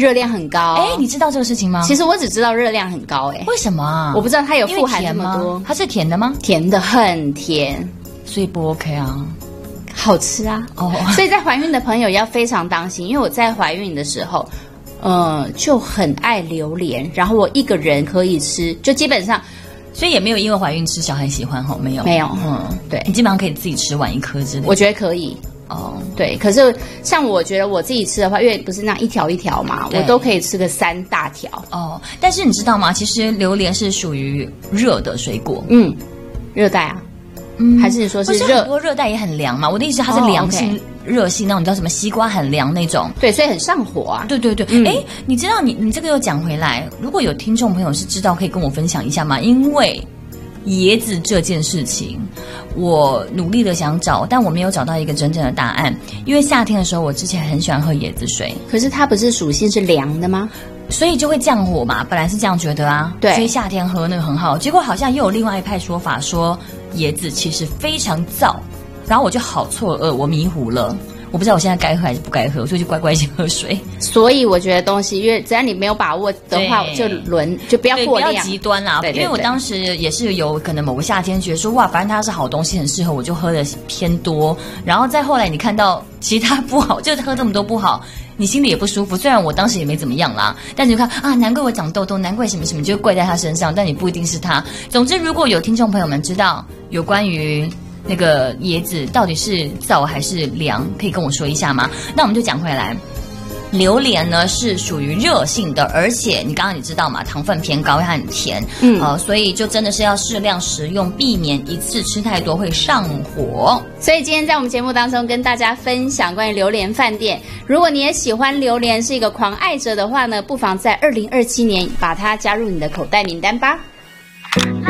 热量很高。 哎，你知道这个事情吗？ 其实我只知道热量很高， 为什么啊？ 我不知道它有富含这么多。 它是甜的吗？ 甜的，很甜， 所以不 OK 啊。 好吃啊。所以在怀孕的朋友要非常当心，因为我在怀孕的时候，就很爱榴莲，然后我一个人可以吃，就基本上。 所以也没有因为怀孕吃小孩喜欢吼，没有，对，你基本上可以自己吃完一颗之类的。 我觉得可以对。可是像我觉得我自己吃的话，因为不是那一条一条嘛，我都可以吃个3大条但是你知道吗？其实榴莲是属于热的水果， 热带啊，还是说是热？很多热带也很凉嘛。我的意思，它是凉性。热性那种，你知道什么西瓜很凉那种， 对，所以很上火啊。 对，你知道你这个又讲回来，如果有听众朋友是知道，可以跟我分享一下吗？因为椰子这件事情，我努力的想找，但我没有找到一个真正的答案。因为夏天的时候，我之前很喜欢喝椰子水， 可是它不是属性是凉的吗？ 所以就会降火嘛，本来是这样觉得啊， 对， 所以夏天喝那个很好。结果好像又有另外一派说法，说椰子其实非常燥。然后我就好错愕，我迷糊了，我不知道我现在该喝还是不该喝，所以就乖乖先喝水。 所以我觉得东西，因为只要你没有把握的话，就不要过量， 不要极端啦。因为我当时也是有可能某个夏天觉得说，哇，反正它是好东西，很适合，我就喝的偏多。然后再后来你看到其实它不好，就是喝这么多不好，你心里也不舒服。虽然我当时也没怎么样啦，但你就看啊，难怪我长痘痘，难怪什么什么，就怪在它身上，但你不一定是它。总之，如果有听众朋友们知道有关于那个椰子到底是燥还是凉，可以跟我说一下吗？那我们就讲回来，榴莲呢是属于热性的，而且你刚刚也知道嘛，糖分偏高，它很甜，所以就真的是要适量食用，避免一次吃太多会上火。 所以今天在我们节目当中跟大家分享关于榴莲饭店，如果你也喜欢榴莲，是一个狂爱者的话呢，不妨在2027年把它加入你的口袋名单吧。